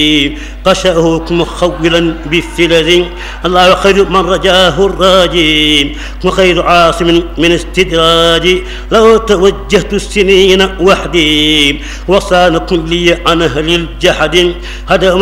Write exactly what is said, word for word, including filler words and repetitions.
قشأه مخولا بالثلذ الله خير من رجاه الراجي وخير عاصم من استدراج لو توجهت السنين وحدي وصان كلي عن أهل الجحد هذا